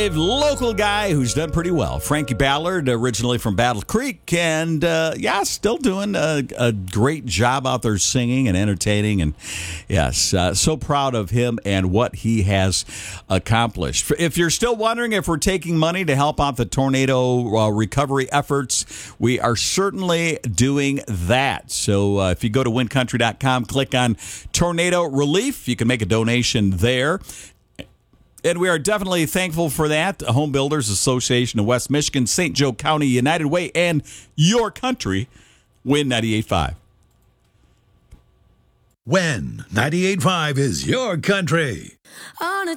Dave, local guy who's done pretty well. Frankie Ballard, originally from Battle Creek, and still doing a great job out there singing and entertaining. And yes, so proud of him and what he has accomplished. If you're still wondering if we're taking money to help out the tornado recovery efforts, we are certainly doing that. So if you go to windcountry.com, click on Tornado Relief, you can make a donation there. And we are definitely thankful for that. Home Builders Association of West Michigan, St. Joe County, United Way, and your country, Win 98.5. Win 98.5 is your country. On a